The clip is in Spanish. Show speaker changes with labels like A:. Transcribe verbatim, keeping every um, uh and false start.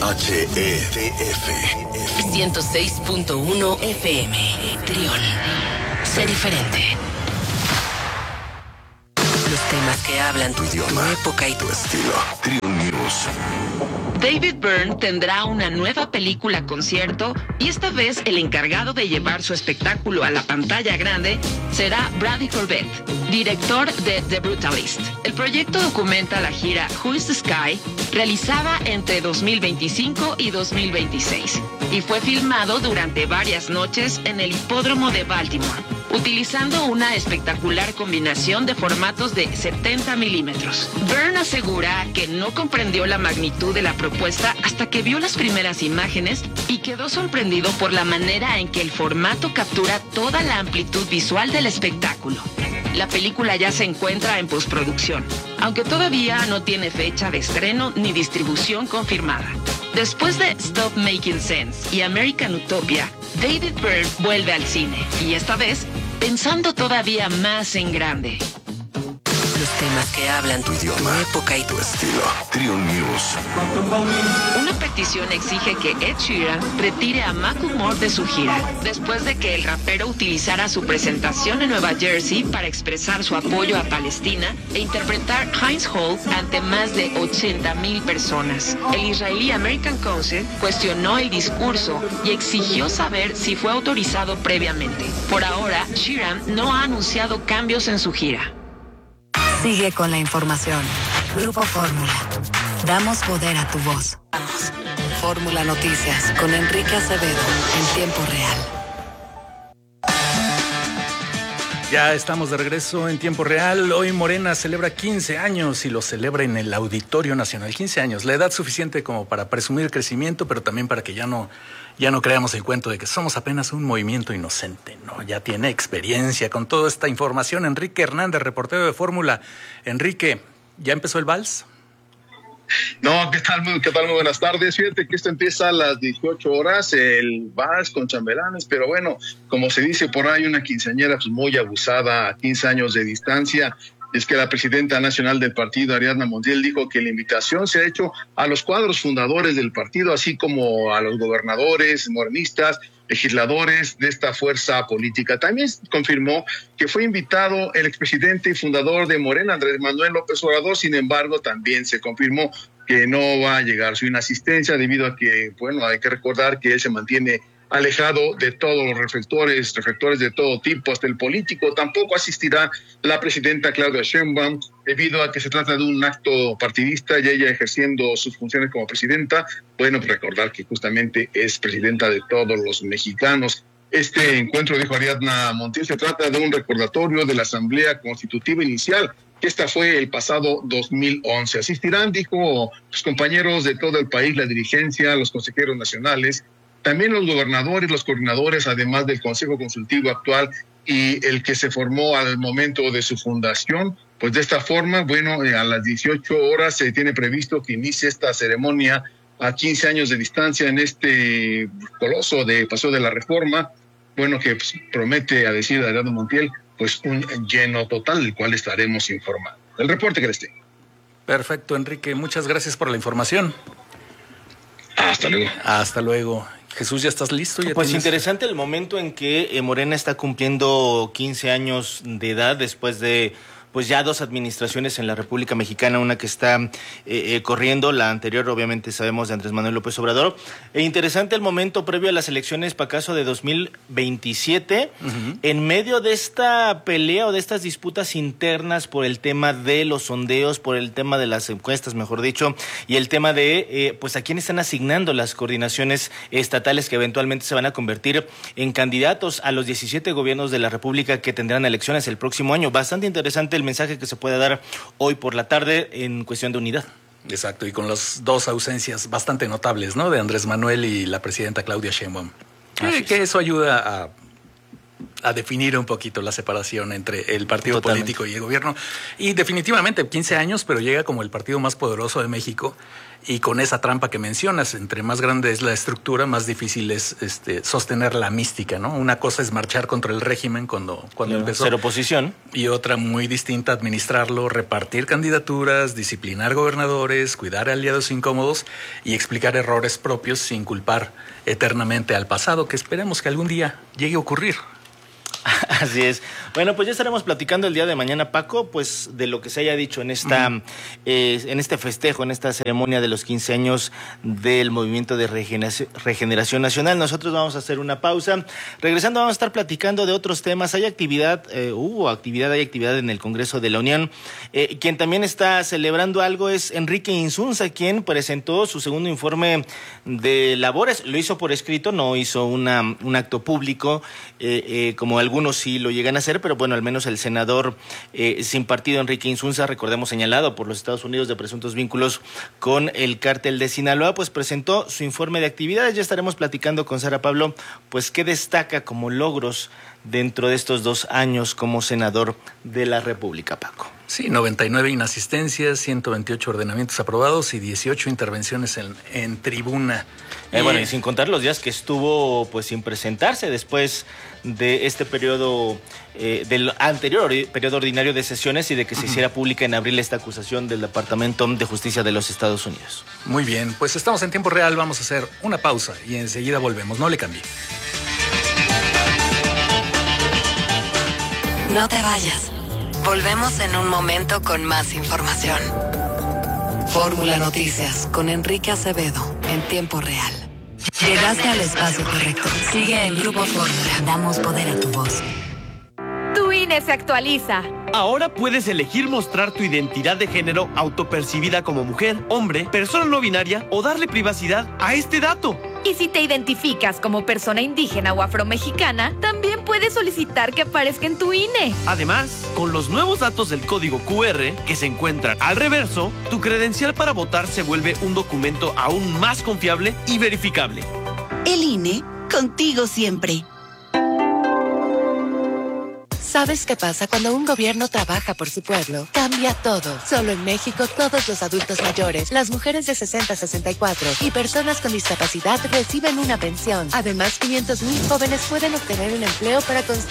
A: H E D F
B: ciento seis punto uno F M. Trión. Sé diferente. Los temas que hablan tu idioma, tu época y tu estilo.
A: Trión News.
C: David Byrne tendrá una nueva película concierto y esta vez el encargado de llevar su espectáculo a la pantalla grande será Brady Corbett, director de The Brutalist. El proyecto documenta la gira Who is the Sky, realizada entre dos mil veinticinco y dos mil veintiséis, y fue filmado durante varias noches en el hipódromo de Baltimore, utilizando una espectacular combinación de formatos de setenta milímetros. Byrne asegura que no comprendió la magnitud de la propuesta hasta que vio las primeras imágenes y quedó sorprendido por la manera en que el formato captura toda la amplitud visual del espectáculo. La película ya se encuentra en postproducción, aunque todavía no tiene fecha de estreno ni distribución confirmada. Después de Stop Making Sense y American Utopia, David Byrne vuelve al cine, y esta vez pensando todavía más en grande.
B: Los temas que hablan tu idioma, tu época y tu estilo.
A: Trión News.
C: Una petición exige que Ed Sheeran retire a Macklemore de su gira, después de que el rapero utilizara su presentación en Nueva Jersey para expresar su apoyo a Palestina e interpretar Heinz Hall ante más de ochenta mil personas. El israelí American Council cuestionó el discurso y exigió saber si fue autorizado previamente. Por ahora, Sheeran no ha anunciado cambios en su gira.
D: Sigue con la información. Grupo Fórmula. Damos poder a tu voz. Fórmula Noticias con Enrique Acevedo en tiempo real.
E: Ya estamos de regreso en tiempo real. Hoy Morena celebra quince años y lo celebra en el Auditorio Nacional. quince años, la edad suficiente como para presumir el crecimiento, pero también para que ya no, ya no creamos el cuento de que somos apenas un movimiento inocente. No, ya tiene experiencia con toda esta información. Enrique Hernández, reportero de Fórmula. Enrique, ¿ya empezó el vals?
F: No, ¿qué tal? Muy, ¿qué tal? Muy buenas tardes. Fíjate que esto empieza a las dieciocho horas, el vals con chambelanes, pero bueno, como se dice por ahí, una quinceañera pues muy abusada a quince años de distancia. Es que la presidenta nacional del partido, Ariadna Montiel, dijo que la invitación se ha hecho a los cuadros fundadores del partido, así como a los gobernadores, morenistas, legisladores de esta fuerza política. También confirmó que fue invitado el expresidente y fundador de Morena, Andrés Manuel López Obrador. Sin embargo, también se confirmó que no va a llegar su inasistencia debido a que, bueno, hay que recordar que él se mantiene alejado de todos los reflectores, reflectores de todo tipo, hasta el político. Tampoco asistirá la presidenta Claudia Sheinbaum debido a que se trata de un acto partidista y ella ejerciendo sus funciones como presidenta. Bueno, pues recordar que justamente es presidenta de todos los mexicanos. Este encuentro, dijo Ariadna Montiel, se trata de un recordatorio de la Asamblea Constitutiva Inicial, que esta fue el pasado dos mil once. Asistirán, dijo, los compañeros de todo el país, la dirigencia, los consejeros nacionales, también los gobernadores, los coordinadores, además del Consejo Consultivo actual y el que se formó al momento de su fundación. Pues de esta forma, bueno, a las dieciocho horas se tiene previsto que inicie esta ceremonia a quince años de distancia en este coloso de Paseo de la Reforma. Bueno, que pues, promete, a decir de Ariadna Montiel, pues un lleno total, del cual estaremos informando. El reporte que les tengo.
E: Perfecto, Enrique. Muchas gracias por la información.
F: Hasta luego.
E: Hasta luego. Jesús, ¿ya estás listo? ¿Ya
G: pues
E: tienes...
G: interesante el momento en que eh, Morena está cumpliendo quince años de edad después de pues ya dos administraciones en la República Mexicana, una que está eh, eh, corriendo, la anterior obviamente sabemos de Andrés Manuel López Obrador. E interesante el momento previo a las elecciones Pacaso de dos mil veintisiete, uh-huh. En medio de esta pelea o de estas disputas internas por el tema de los sondeos, por el tema de las encuestas, mejor dicho, y el tema de eh, pues a quién están asignando las coordinaciones estatales que eventualmente se van a convertir en candidatos a los diecisiete gobiernos de la República que tendrán elecciones el próximo año. Bastante interesante el mensaje que se puede dar hoy por la tarde en cuestión de unidad.
E: Exacto, y con las dos ausencias bastante notables, ¿no? De Andrés Manuel y la presidenta Claudia Sheinbaum. Que, que eso ayuda a a definir un poquito la separación entre el partido
G: Totalmente.
E: político y el gobierno. Y definitivamente quince años, pero llega como el partido más poderoso de México. Y con esa trampa que mencionas, entre más grande es la estructura, más difícil es este, sostener la mística, ¿no? Una cosa es marchar contra el régimen cuando, cuando
G: Claro,
E: empezó.
G: ser oposición.
E: Y otra muy distinta, administrarlo, repartir candidaturas, disciplinar gobernadores, cuidar aliados incómodos y explicar errores propios sin culpar eternamente al pasado, que esperemos que algún día llegue a ocurrir.
G: Así es. Bueno, pues ya estaremos platicando el día de mañana, Paco, pues de lo que se haya dicho en esta, uh-huh. eh, en este festejo, en esta ceremonia de los quince años del Movimiento de Regeneración, Regeneración Nacional. Nosotros vamos a hacer una pausa. Regresando vamos a estar platicando de otros temas. Hay actividad, eh, hubo actividad, hay actividad en el Congreso de la Unión. Eh, quien también está celebrando algo es Enrique Insunza, quien presentó su segundo informe de labores. Lo hizo por escrito, no hizo una, un acto público, eh, eh, como algunos sí lo llegan a hacer, pero bueno, al menos el senador eh, sin partido Enrique Insunza, recordemos señalado por los Estados Unidos de presuntos vínculos con el cártel de Sinaloa, pues presentó su informe de actividades. Ya estaremos platicando con Sara Pablo, pues qué destaca como logros dentro de estos dos años como senador de la República, Paco.
E: Sí, noventa y nueve inasistencias, ciento veintiocho ordenamientos aprobados y dieciocho intervenciones en, en tribuna.
G: Eh, bueno, y sin contar los días que estuvo pues sin presentarse después de este periodo, eh, del anterior periodo ordinario de sesiones y de que se hiciera pública en abril esta acusación del Departamento de Justicia de los Estados Unidos.
E: Muy bien, pues estamos en tiempo real, vamos a hacer una pausa y enseguida volvemos, no le cambie.
D: No te vayas. Volvemos en un momento con más información. Fórmula Noticias con Enrique Acevedo en tiempo real. Llegaste al espacio correcto. Sigue en Grupo Fórmula. Damos poder a tu voz.
H: Tu I N E se actualiza.
I: Ahora puedes elegir mostrar tu identidad de género autopercibida como mujer, hombre, persona no binaria o darle privacidad a este dato.
H: Y si te identificas como persona indígena o afromexicana, también puedes solicitar que aparezca en tu I N E.
I: Además, con los nuevos datos del código Q R que se encuentran al reverso, tu credencial para votar se vuelve un documento aún más confiable y verificable.
J: El I N E, contigo siempre.
K: ¿Sabes qué pasa cuando un gobierno trabaja por su pueblo? Cambia todo. Solo en México, todos los adultos mayores, las mujeres de sesenta a sesenta y cuatro y personas con discapacidad reciben una pensión. Además, quinientos mil jóvenes pueden obtener un empleo para construir